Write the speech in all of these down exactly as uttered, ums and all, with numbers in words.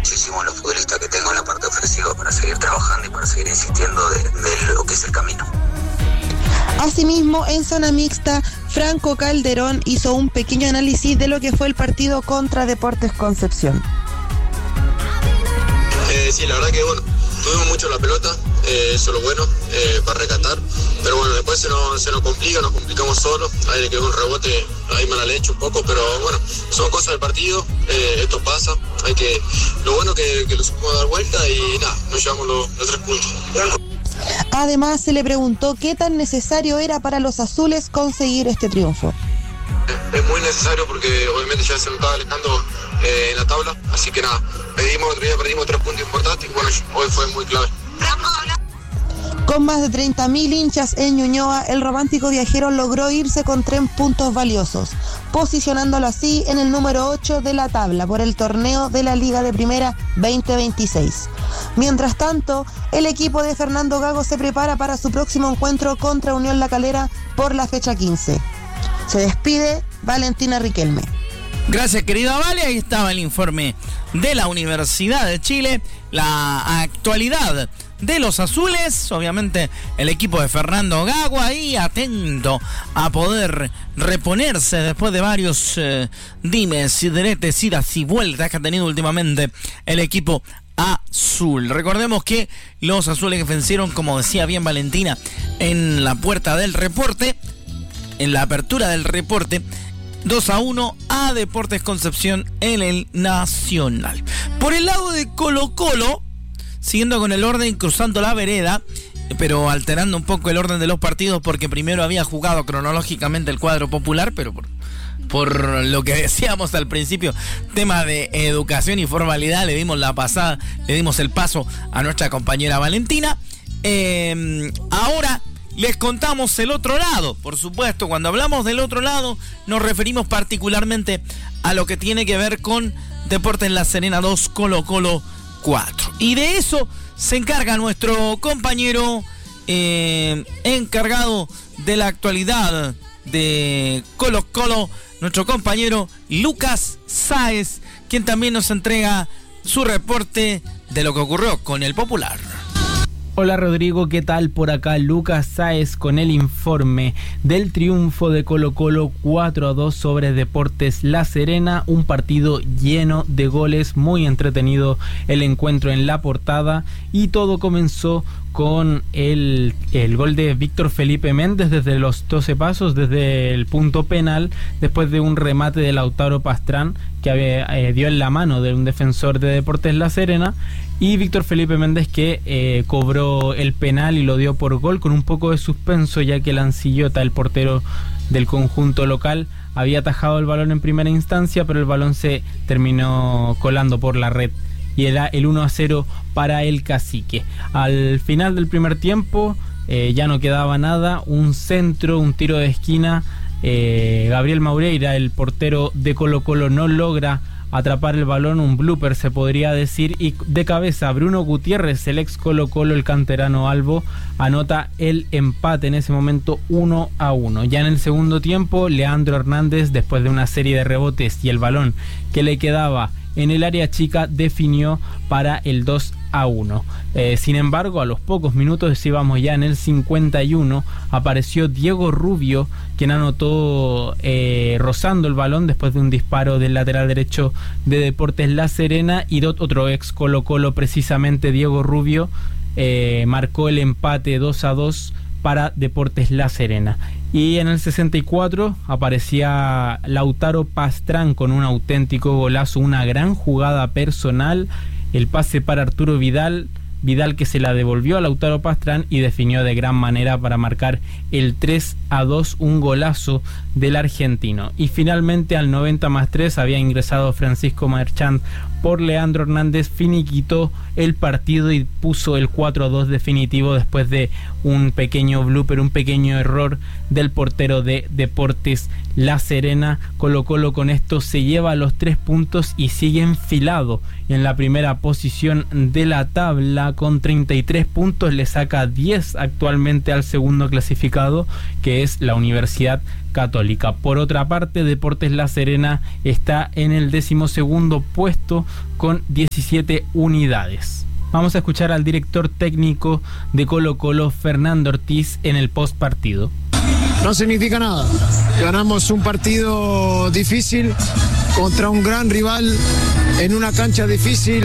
muchísimo en los futbolistas que tengo en la parte ofensiva para seguir trabajando y para seguir insistiendo de, de lo que es el camino. Asimismo, en zona mixta, Franco Calderón hizo un pequeño análisis de lo que fue el partido contra Deportes Concepción. Eh, sí, la verdad que bueno, tuvimos mucho la pelota, eh, eso es lo bueno, eh, para recatar, pero bueno, después se nos, se nos complica, nos complicamos solos, ahí le quedó un rebote, ahí me la le echo un poco, pero bueno, son cosas del partido, eh, esto pasa, hay que, lo bueno que, que lo supimos dar vuelta y nada, nos llevamos los, los tres puntos. Además, se le preguntó qué tan necesario era para los azules conseguir este triunfo. Es muy necesario porque obviamente ya se nos estaba alejando eh, en la tabla, así que nada, pedimos, otro día perdimos tres puntos importantes y bueno, hoy fue muy clave. Con más de treinta mil hinchas en Ñuñoa, el romántico viajero logró irse con tres puntos valiosos, posicionándolo así en el número ocho de la tabla por el torneo de la Liga de Primera veinte veintiséis. Mientras tanto, el equipo de Fernando Gago se prepara para su próximo encuentro contra Unión La Calera por la fecha quince. Se despide Valentina Riquelme. Gracias, querida Vale. Ahí estaba el informe de la Universidad de Chile, la actualidad de los azules, obviamente el equipo de Fernando Gago ahí atento a poder reponerse después de varios eh, dimes y diretes, idas y vueltas que ha tenido últimamente el equipo azul. Recordemos que los azules que vencieron, como decía bien Valentina, en la puerta del reporte, en la apertura del reporte, dos a uno a Deportes Concepción en el Nacional. Por el lado de Colo Colo, siguiendo con el orden, cruzando la vereda, pero alterando un poco el orden de los partidos porque primero había jugado cronológicamente el cuadro popular, pero por, por lo que decíamos al principio, tema de educación y formalidad, le dimos la pasada, le dimos el paso a nuestra compañera Valentina. Eh, ahora les contamos el otro lado. Por supuesto, cuando hablamos del otro lado nos referimos particularmente a lo que tiene que ver con Deportes La Serena dos, Colo Colo cuatro. Y de eso se encarga nuestro compañero eh, encargado de la actualidad de Colo Colo, nuestro compañero Lucas Sáez, quien también nos entrega su reporte de lo que ocurrió con el Popular. Hola Rodrigo, ¿qué tal? Por acá Lucas Sáez con el informe del triunfo de Colo Colo cuatro a dos sobre Deportes La Serena, un partido lleno de goles, muy entretenido el encuentro en la portada, y todo comenzó con el, el gol de Víctor Felipe Méndez desde los doce pasos, desde el punto penal, después de un remate de Lautaro Pastrán que había, eh, dio en la mano de un defensor de Deportes La Serena, y Víctor Felipe Méndez que eh, cobró el penal y lo dio por gol con un poco de suspenso, ya que Lancillota, el portero del conjunto local, había atajado el balón en primera instancia, pero el balón se terminó colando por la red y era el uno a cero para el Cacique. Al final del primer tiempo eh, ya no quedaba nada, un centro, un tiro de esquina, eh, Gabriel Maureira, el portero de Colo Colo, no logra atrapar el balón, un blooper se podría decir, y de cabeza Bruno Gutiérrez, el ex Colo Colo, el canterano albo, anota el empate en ese momento uno a uno. Ya en el segundo tiempo, Leandro Hernández, después de una serie de rebotes y el balón que le quedaba en el área chica, definió para el dos a uno. Eh, sin embargo, a los pocos minutos, íbamos ya en el cincuenta y uno, apareció Diego Rubio, quien anotó eh, rozando el balón después de un disparo del lateral derecho de Deportes La Serena, y otro ex Colo Colo, precisamente Diego Rubio, eh, marcó el empate dos a dos para Deportes La Serena. Y en el sesenta y cuatro aparecía Lautaro Pastrán con un auténtico golazo, una gran jugada personal, el pase para Arturo Vidal, Vidal que se la devolvió a Lautaro Pastrán y definió de gran manera para marcar el tres a dos, un golazo del argentino. Y finalmente al noventa más tres había ingresado Francisco Marchand por Leandro Hernández, finiquitó el partido y puso el cuatro a dos definitivo después de un pequeño blooper, un pequeño error del portero de Deportes La Serena. Colo Colo con esto se lleva los tres puntos y sigue enfilado en la primera posición de la tabla con treinta y tres puntos, le saca diez actualmente al segundo clasificado, que es la Universidad Católica. Por otra parte, Deportes La Serena está en el decimosegundo puesto con diecisiete unidades. Vamos a escuchar al director técnico de Colo-Colo, Fernando Ortiz, en el post partido. No significa nada. Ganamos un partido difícil contra un gran rival en una cancha difícil.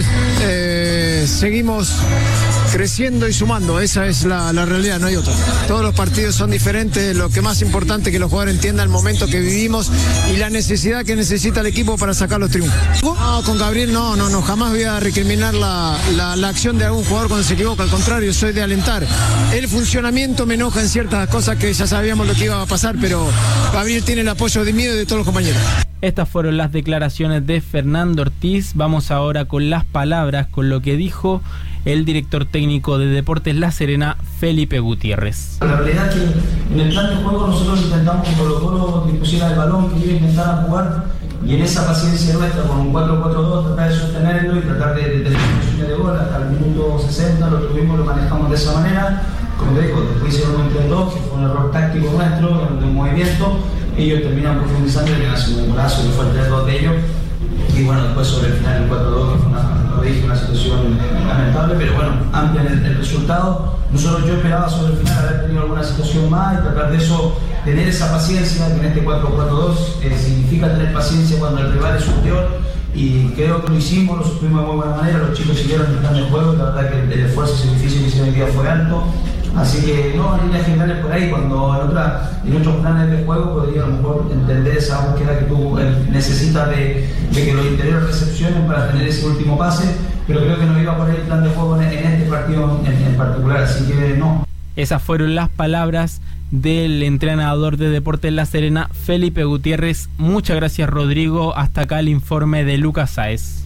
Eh, seguimos creciendo y sumando. Esa es la, la realidad, no hay otra. Todos los partidos son diferentes. Lo que más importante es que los jugadores entiendan el momento que vivimos y la necesidad que necesita el equipo para sacar los triunfos. No, con Gabriel no, no, no. Jamás voy a recriminar la, la, la acción de algún jugador cuando se equivoca. Al contrario, soy de alentar. El funcionamiento me enoja en ciertas cosas que ya sabíamos lo que iba a pasar, pero Gabriel tiene el apoyo de mí y de todos los compañeros. Estas fueron las declaraciones de Fernando Ortiz. Vamos ahora con las palabras, con lo que dijo el director técnico de Deportes La Serena, Felipe Gutiérrez. La realidad es que en el plan de juego nosotros intentamos que Colo-Colo dispusiera el balón, que ellos intentaran jugar, y en esa paciencia nuestra con un cuatro cuatro dos tratar de sostenerlo y tratar de, de tener posiciones de gol hasta el minuto sesenta, lo tuvimos, lo manejamos de esa manera. Como te digo, después hicieron un tres dos, que fue un error táctico nuestro, de un movimiento. Ellos terminan profundizando y le hacen un golazo, que fue el tres dos de ellos. Y bueno, después sobre el final el cuatro dos, que fue una, lo dije, una situación lamentable, pero bueno, amplia en el, el resultado. Nosotros yo esperaba sobre el final haber tenido alguna situación más y tratar de eso, tener esa paciencia, que en este cuatro cuatro dos eh, significa tener paciencia cuando el rival es superior. Y creo que lo hicimos, lo supimos de muy buena manera, los chicos siguieron el plan de juego, la verdad que el, el esfuerzo y sacrificio que hicieron hoy día fue alto. Así que no, en líneas generales por ahí, cuando en, otra, en otros planes de juego podría a lo mejor entender esa búsqueda que tú eh, necesitas de, de que los interiores recepcionen para tener ese último pase, pero creo que no iba por ahí el plan de juego en, en este partido en, en particular, así que no. Esas fueron las palabras del entrenador de Deportes La Serena, Felipe Gutiérrez. Muchas gracias, Rodrigo. Hasta acá el informe de Lucas Sáez.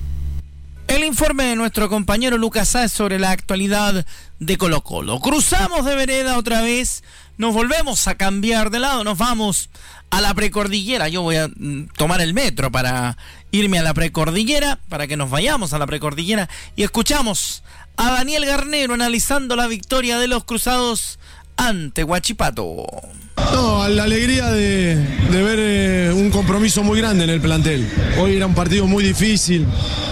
El informe de nuestro compañero Lucas Sáez sobre la actualidad de Colo-Colo. Cruzamos de vereda otra vez, nos volvemos a cambiar de lado, nos vamos a la precordillera. Yo voy a tomar el metro para irme a la precordillera, para que nos vayamos a la precordillera y escuchamos a Daniel Garnero analizando la victoria de los Cruzados ante Huachipato. No, la alegría de, de ver eh, un compromiso muy grande en el plantel. Hoy era un partido muy difícil.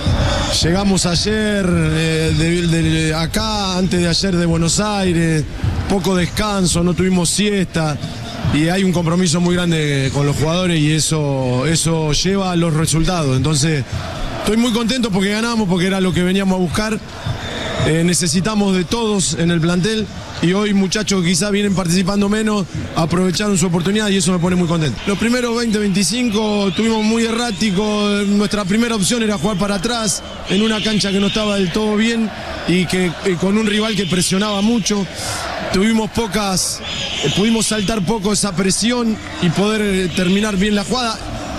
Llegamos ayer eh, de, de acá, antes de ayer de Buenos Aires, poco descanso, no tuvimos siesta y hay un compromiso muy grande con los jugadores y eso, eso lleva a los resultados. Entonces estoy muy contento porque ganamos, porque era lo que veníamos a buscar. Eh, necesitamos de todos en el plantel y hoy muchachos que quizás vienen participando menos aprovecharon su oportunidad y eso me pone muy contento. Los primeros veinte veinticinco tuvimos muy erráticos, nuestra primera opción era jugar para atrás en una cancha que no estaba del todo bien y que eh, con un rival que presionaba mucho. Tuvimos pocas, eh, pudimos saltar poco esa presión y poder eh, terminar bien la jugada.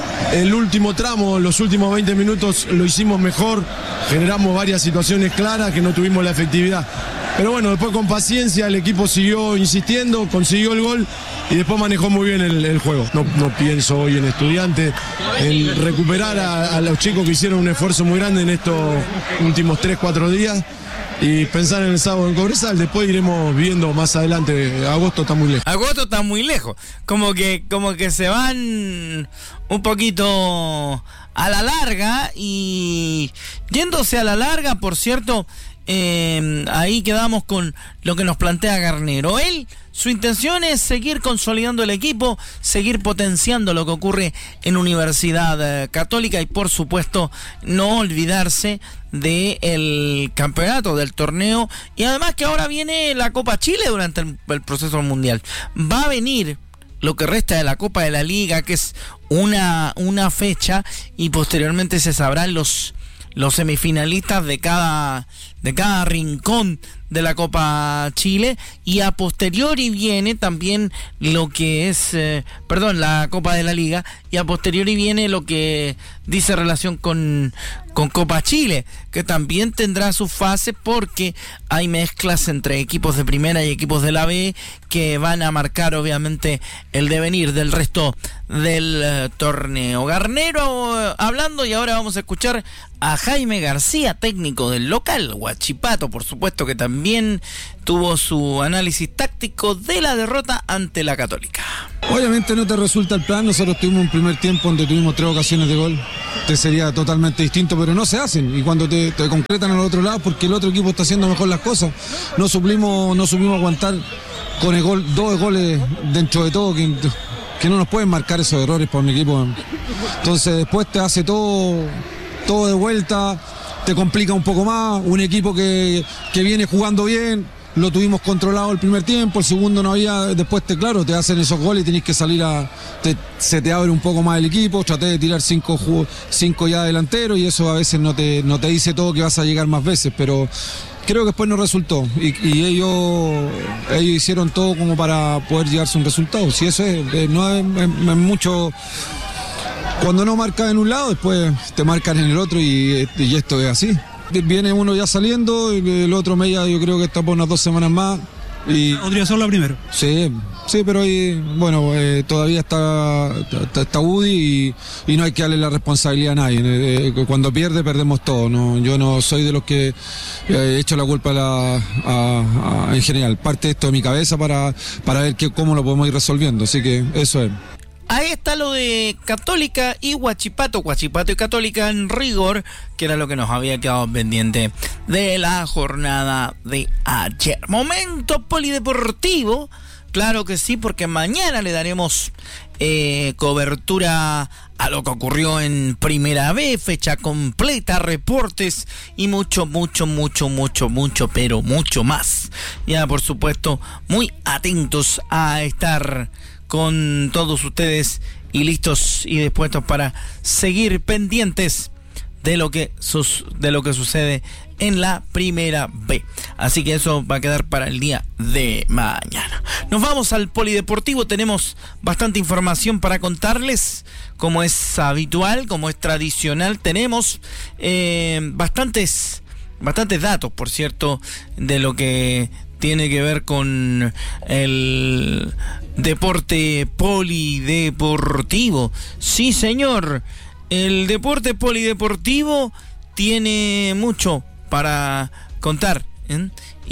El último tramo, los últimos veinte minutos lo hicimos mejor, generamos varias situaciones claras que no tuvimos la efectividad. Pero bueno, después con paciencia el equipo siguió insistiendo, consiguió el gol y después manejó muy bien el, el juego. No, no pienso hoy en Estudiantes, en recuperar a, a los chicos que hicieron un esfuerzo muy grande en estos últimos tres cuatro días y pensar en el sábado en Cobresal. Después iremos viendo más adelante. Agosto está muy lejos. Agosto está muy lejos. Como que, como que se van un poquito a la larga y yéndose a la larga, por cierto, eh, ahí quedamos con lo que nos plantea Garnero. Él, su intención es seguir consolidando el equipo, seguir potenciando lo que ocurre en Universidad eh, Católica y por supuesto no olvidarse del campeonato, del torneo y además que ahora viene la Copa Chile durante el, el proceso mundial. Va a venir lo que resta de la Copa de la Liga, que es una, una fecha y posteriormente se sabrán los los semifinalistas de cada de cada rincón de la Copa Chile y a posteriori viene también lo que es eh, perdón la Copa de la Liga y a posteriori viene lo que dice relación con con Copa Chile, que también tendrá su fase porque hay mezclas entre equipos de primera y equipos de la B que van a marcar obviamente el devenir del resto del uh, torneo. Garnero uh, hablando y ahora vamos a escuchar a Jaime García, técnico del local Huachipato, por supuesto que también tuvo su análisis táctico de la derrota ante la Católica. Obviamente no te resulta el plan. Nosotros tuvimos un primer tiempo donde tuvimos tres ocasiones de gol. Te sería totalmente distinto, pero no se hacen. Y cuando te, te concretan al otro lado, porque el otro equipo está haciendo mejor las cosas, no suplimos, no supimos aguantar con el gol, dos goles dentro de todo, que, que no nos pueden marcar esos errores para un equipo. Entonces después te hace todo, todo de vuelta, te complica un poco más. Un equipo que, que viene jugando bien, lo tuvimos controlado el primer tiempo, el segundo no había, después te claro, te hacen esos goles y tenés que salir a, te, se te abre un poco más el equipo. Traté de tirar cinco, cinco ya delanteros y eso a veces no te, no te dice todo que vas a llegar más veces, pero creo que después no resultó y, y ellos, ellos hicieron todo como para poder llegarse a un resultado. Si eso es, eh, no es, es, es mucho. Cuando no marcas en un lado, después te marcan en el otro y, y esto es así. Viene uno ya saliendo, el otro media yo creo que está por unas dos semanas más. Y podría ser la primera. Sí, sí, pero ahí, bueno, eh, todavía está, está, está Woody y, y no hay que darle la responsabilidad a nadie. Eh, cuando pierde, perdemos todo. ¿no? Yo no soy de los que eh, he hecho la culpa a la, a, a, en general. Parte de esto de mi cabeza para, para ver que, cómo lo podemos ir resolviendo. Así que eso es. Ahí está lo de Católica y Huachipato, Huachipato y Católica en rigor, que era lo que nos había quedado pendiente de la jornada de ayer. Momento polideportivo, claro que sí, porque mañana le daremos eh, cobertura a lo que ocurrió en Primera B, fecha completa, reportes y mucho, mucho, mucho, mucho, mucho, pero mucho más. Ya, por supuesto, muy atentos a estar con todos ustedes y listos y dispuestos para seguir pendientes de lo que sus, de lo que sucede en la Primera B. Así que eso va a quedar para el día de mañana. Nos vamos al polideportivo, tenemos bastante información para contarles, como es habitual, como es tradicional. Tenemos eh, bastantes, bastantes datos, por cierto, de lo que tiene que ver con el deporte polideportivo. Sí, señor, el deporte polideportivo tiene mucho para contar, ¿eh?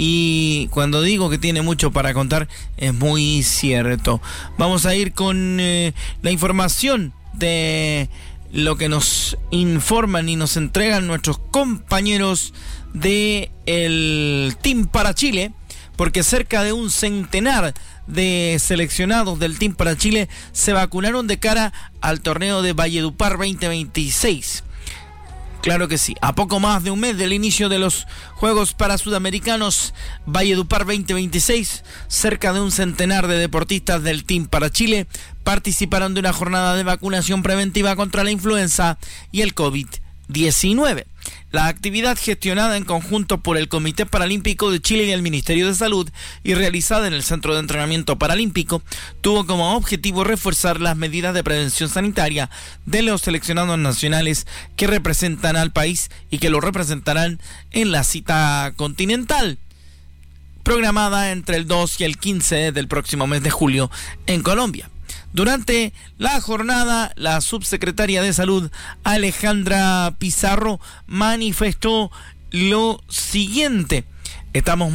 Y cuando digo que tiene mucho para contar, es muy cierto. Vamos a ir con eh, la información de lo que nos informan y nos entregan nuestros compañeros de el Team para Chile, porque cerca de un centenar de seleccionados del Team para Chile se vacunaron de cara al torneo de Valledupar veinte veintiséis. Claro que sí, a poco más de un mes del inicio de los Juegos para Sudamericanos Valledupar veinte veintiséis, cerca de un centenar de deportistas del Team para Chile participaron de una jornada de vacunación preventiva contra la influenza y el COVID diecinueve. La actividad, gestionada en conjunto por el Comité Paralímpico de Chile y el Ministerio de Salud y realizada en el Centro de Entrenamiento Paralímpico, tuvo como objetivo reforzar las medidas de prevención sanitaria de los seleccionados nacionales que representan al país y que lo representarán en la cita continental, programada entre el dos y el quince del próximo mes de julio en Colombia. Durante la jornada, la subsecretaria de Salud, Alejandra Pizarro, manifestó lo siguiente: estamos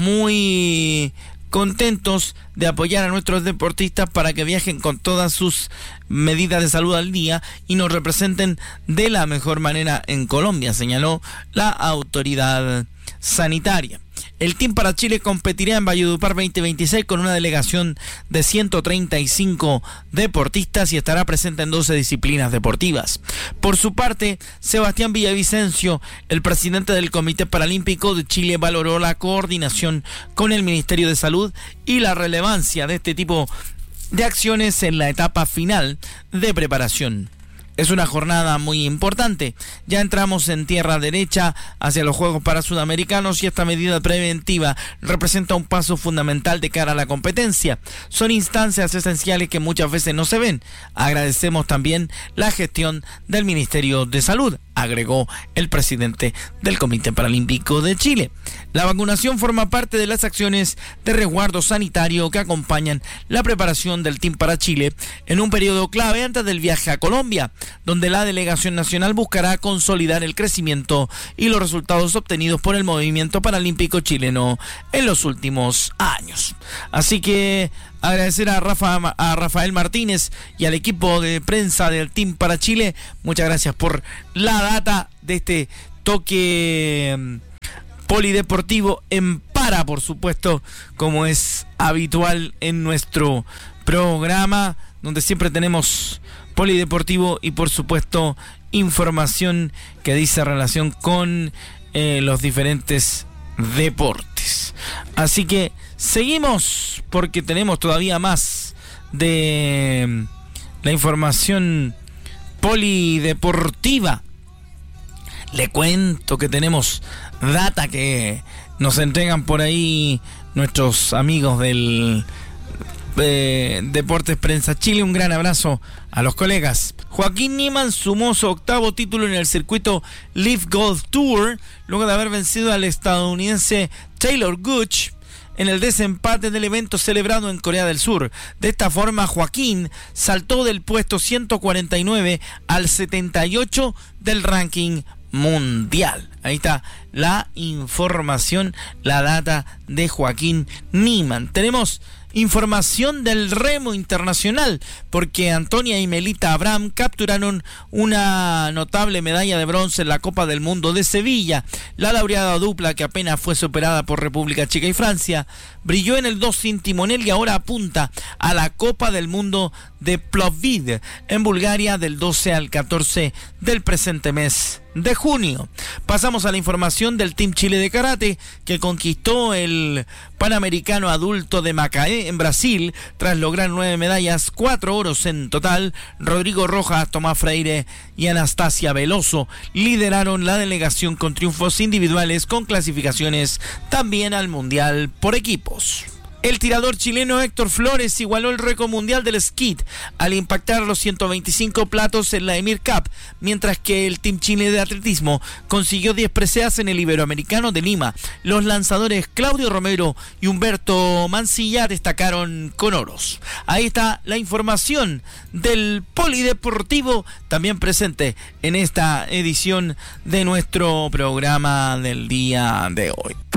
muy contentos de apoyar a nuestros deportistas para que viajen con todas sus medidas de salud al día y nos representen de la mejor manera en Colombia, señaló la autoridad sanitaria. El Team para Chile competirá en Valledupar veinte veintiséis con una delegación de ciento treinta y cinco deportistas y estará presente en doce disciplinas deportivas. Por su parte, Sebastián Villavicencio, el presidente del Comité Paralímpico de Chile, valoró la coordinación con el Ministerio de Salud y la relevancia de este tipo de acciones en la etapa final de preparación. Es una jornada muy importante. Ya entramos en tierra derecha hacia los Juegos para Sudamericanos y esta medida preventiva representa un paso fundamental de cara a la competencia. Son instancias esenciales que muchas veces no se ven. Agradecemos también la gestión del Ministerio de Salud, agregó el presidente del Comité Paralímpico de Chile. La vacunación forma parte de las acciones de resguardo sanitario que acompañan la preparación del Team para Chile en un periodo clave antes del viaje a Colombia. donde la delegación nacional buscará consolidar el crecimiento y los resultados obtenidos por el movimiento paralímpico chileno en los últimos años. Así que agradecer a, Rafa, a Rafael Martínez y al equipo de prensa del Team para Chile. Muchas gracias por la data de este toque polideportivo en para, por supuesto, como es habitual en nuestro programa, donde siempre tenemos polideportivo y, por supuesto, información que dice relación con eh, los diferentes deportes. Así que seguimos porque tenemos todavía más de la información polideportiva. Le cuento que tenemos data que nos entregan por ahí nuestros amigos del eh, Deportes Prensa Chile. Un gran abrazo a los colegas. Joaquín Niemann sumó su octavo título en el circuito Leaf Golf Tour luego de haber vencido al estadounidense Taylor Gooch en el desempate del evento celebrado en Corea del Sur. De esta forma, Joaquín saltó del puesto ciento cuarenta y nueve al setenta y ocho del ranking mundial. Ahí está la información, la data de Joaquín Niemann. Tenemos información del remo internacional, porque Antonia y Melita Abraham capturaron una notable medalla de bronce en la Copa del Mundo de Sevilla. La laureada dupla, que apenas fue superada por República Checa y Francia, brilló en el dos sin timonel y ahora apunta a la Copa del Mundo de Plovdiv en Bulgaria del doce al catorce del presente mes de junio. Pasamos a la información del Team Chile de Karate, que conquistó el Panamericano Adulto de Macaé en Brasil tras lograr nueve medallas, cuatro oros en total. Rodrigo Rojas, Tomás Freire y Anastasia Veloso lideraron la delegación con triunfos individuales con clasificaciones también al Mundial por equipos. El tirador chileno Héctor Flores igualó el récord mundial del skeet al impactar los ciento veinticinco platos en la Emir Cup, mientras que el Team Chile de atletismo consiguió diez preseas en el Iberoamericano de Lima. Los lanzadores Claudio Romero y Humberto Mancilla destacaron con oros. Ahí está la información del polideportivo, también presente en esta edición de nuestro programa del día de hoy.